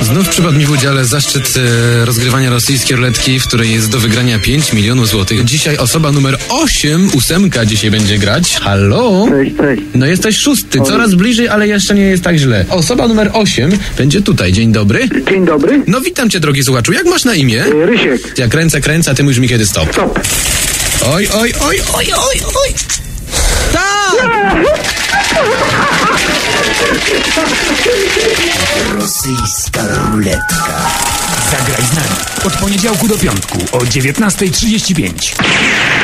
Znów przypadł mi w udziale zaszczyt rozgrywania rosyjskiej ruletki, w której jest do wygrania 5 milionów złotych. Dzisiaj osoba numer 8, 8 dzisiaj będzie grać. Halo? Cześć. No jesteś 6, coraz bliżej, ale jeszcze nie jest tak źle. Osoba numer 8 będzie tutaj. Dzień dobry. Dzień dobry. No witam cię, drogi słuchaczu. Jak masz na imię? Rysiek. Ja kręcę, a ty mówisz mi kiedy stop. Stop. Oj. Tak! Rosyjska ruletka. Zagraj z nami od poniedziałku do piątku o 19:35.